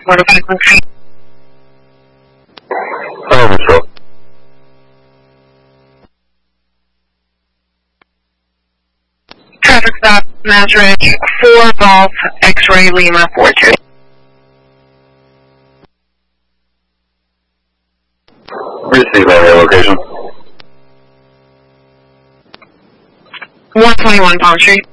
Control. Traffic stop, Mass Ridge, 4 Golf, X-Ray Lima 42. Receive area location. 121 Palm Street.